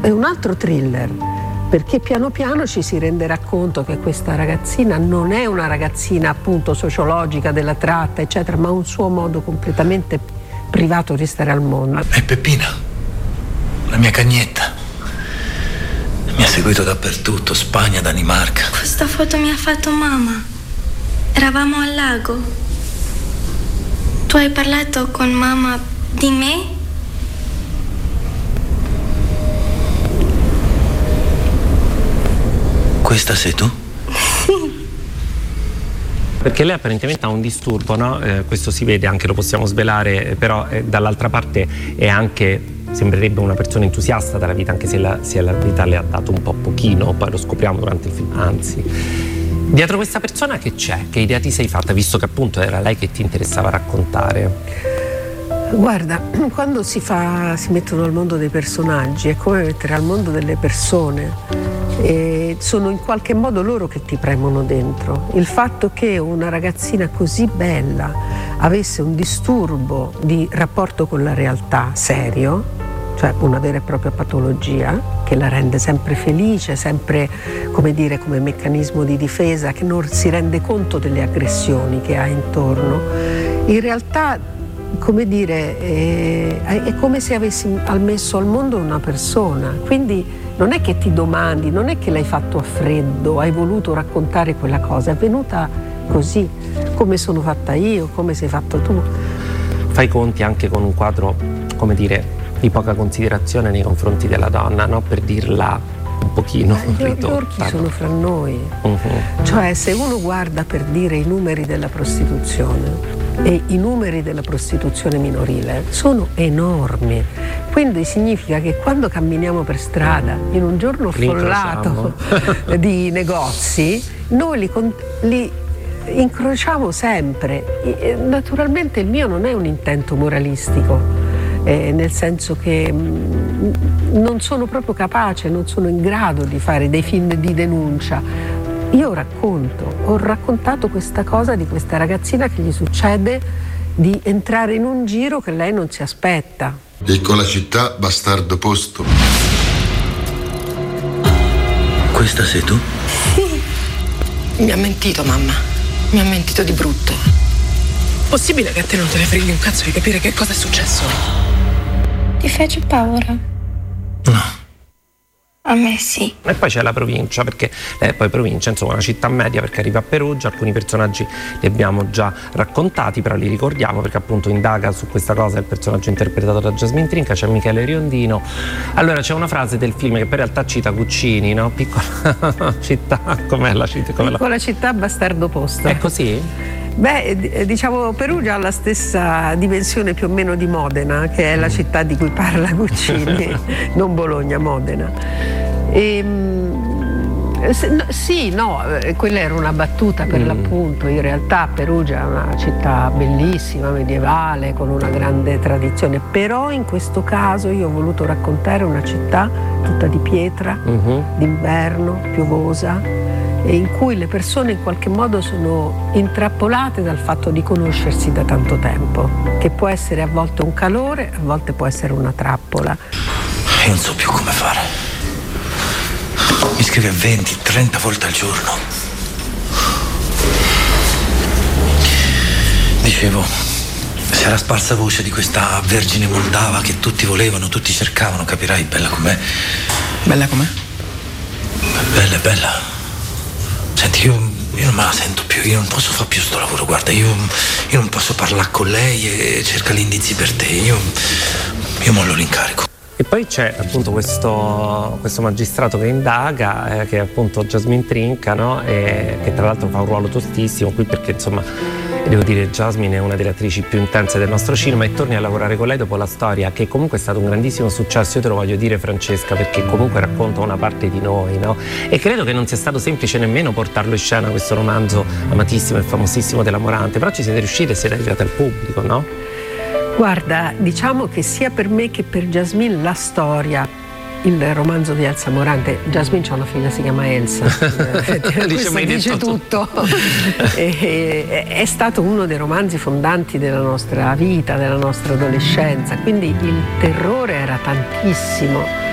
è un altro thriller, perché piano piano ci si renderà conto che questa ragazzina non è una ragazzina appunto sociologica della tratta, eccetera, ma un suo modo completamente privato di stare al mondo. È Peppina, la mia cagnetta. Mi ha seguito dappertutto, Spagna, Danimarca. Questa foto mi ha fatto mamma. Eravamo al lago. Tu hai parlato con mamma di me? Questa sei tu? Sì. Perché lei apparentemente ha un disturbo, no? Questo si vede, anche lo possiamo svelare, però dall'altra parte è anche, sembrerebbe una persona entusiasta della vita, anche se la vita le ha dato un po' pochino, poi lo scopriamo durante il film, anzi. Dietro questa persona che c'è? Che idea ti sei fatta, visto che appunto era lei che ti interessava raccontare? Guarda, quando si mettono al mondo dei personaggi è come mettere al mondo delle persone. E sono in qualche modo loro che ti premono dentro. Il fatto che una ragazzina così bella avesse un disturbo di rapporto con la realtà serio, cioè una vera e propria patologia che la rende sempre felice, sempre, come dire, come meccanismo di difesa, che non si rende conto delle aggressioni che ha intorno, in realtà, come dire, è come se avessi messo al mondo una persona. Quindi non è che ti domandi, non è che l'hai fatto a freddo, hai voluto raccontare quella cosa, è venuta così, come sono fatta io, come sei fatto tu. Fai conti anche con un quadro, come dire, di poca considerazione nei confronti della donna, no? Per dirla un pochino ridotta. Gli orchi sono fra noi. Cioè, se uno guarda, per dire, i numeri della prostituzione e i numeri della prostituzione minorile sono enormi. Quindi significa che quando camminiamo per strada in un giorno affollato di negozi, noi li incrociamo sempre. Naturalmente il mio non è un intento moralistico, nel senso che non sono proprio capace, non sono in grado di fare dei film di denuncia. Io ho raccontato questa cosa di questa ragazzina che gli succede di entrare in un giro che lei non si aspetta. Piccola città, bastardo posto. Questa sei tu? Mi ha mentito, mamma. Mi ha mentito di brutto. Possibile che a te non te ne freghi un cazzo di capire che cosa è successo? Ti fece paura? No. A me sì. E poi c'è la provincia, perché poi provincia, insomma, una città media, perché arriva a Perugia. Alcuni personaggi li abbiamo già raccontati, però li ricordiamo perché appunto indaga su questa cosa il personaggio interpretato da Jasmine Trinca, c'è Michele Riondino. Allora c'è una frase del film che poi in realtà cita Guccini, no? Piccola città, com'è la città? Piccola città, bastardo posto. È così? Beh, diciamo Perugia ha la stessa dimensione più o meno di Modena, che è la città di cui parla Guccini, non Bologna, Modena. Quella era una battuta per l'appunto. In realtà Perugia è una città bellissima, medievale, con una grande tradizione, però in questo caso io ho voluto raccontare una città tutta di pietra, d'inverno, piovosa, e in cui le persone in qualche modo sono intrappolate dal fatto di conoscersi da tanto tempo, che può essere a volte un calore, a volte può essere una trappola. Io non so più come fare. Mi scrive 20-30 volte al giorno. Dicevo, si era sparsa voce di questa vergine moldava che tutti volevano, tutti cercavano, capirai, bella com'è. Bella com'è? Bella, bella. Senti, io non me la sento più, io non posso fare più sto lavoro, guarda, io non posso parlare con lei e cerca gli indizi per te, io mollo l'incarico. E poi c'è appunto questo magistrato che indaga, che è appunto Jasmine Trinca, no? Che tra l'altro fa un ruolo tostissimo qui, perché insomma devo dire Jasmine è una delle attrici più intense del nostro cinema, e torni a lavorare con lei dopo La Storia, che comunque è stato un grandissimo successo. Io te lo voglio dire, Francesca, perché comunque racconta una parte di noi, no? E credo che non sia stato semplice nemmeno portarlo in scena, questo romanzo amatissimo e famosissimo della Morante, però ci siete riusciti e siete arrivati al pubblico, no? Guarda, diciamo che sia per me che per Jasmine La Storia, il romanzo di Elsa Morante, Jasmine c'ha una figlia, si chiama Elsa, dice tutto. È stato uno dei romanzi fondanti della nostra vita, della nostra adolescenza, quindi il terrore era tantissimo.